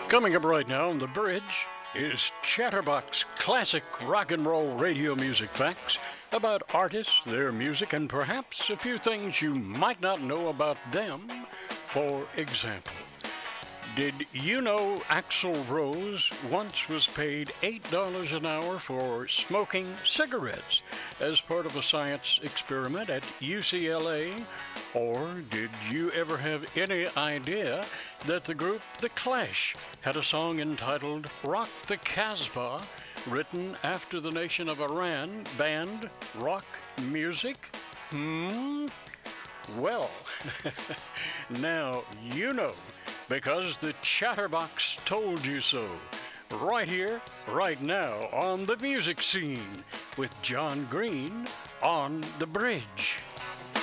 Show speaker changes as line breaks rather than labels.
Coming up right now on The Bridge is Chatterbox classic rock and roll radio music facts about artists, their music, and perhaps a few things you might not know about them. For example, did you know Axl Rose once was paid $8 an hour for smoking cigarettes as part of a science experiment at UCLA? Or did you ever have any idea that the group The Clash had a song entitled Rock the Casbah, written after the nation of Iran banned rock music? Well, now you know, because the Chatterbox told you so. Right here, right now, on The Music Scene, with John Green on The Bridge.